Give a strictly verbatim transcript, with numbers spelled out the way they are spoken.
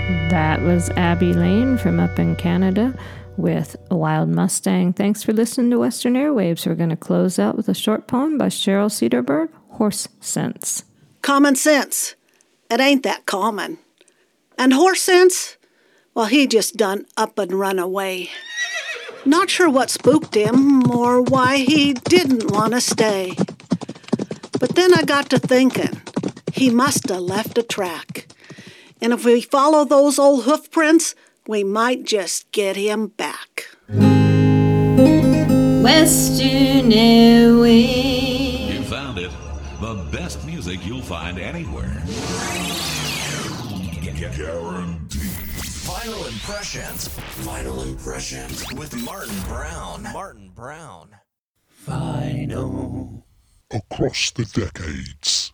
That was Abby Lane from up in Canada with a Wild Mustang. Thanks for listening to Western Airwaves. We're going to close out with a short poem by Cheryl Cedarberg, Horse Sense. Common sense. It ain't that common. And horse sense? Well, he just done up and run away. Not sure what spooked him or why he didn't want to stay. But then I got to thinking, he must have left a track. And if we follow those old hoof prints, we might just get him back. Western Airwaves. You found it. The best music you'll find anywhere. Guaranteed. Final Impressions. Final Impressions with Martin Brown. Martin Brown. Final. Across the decades.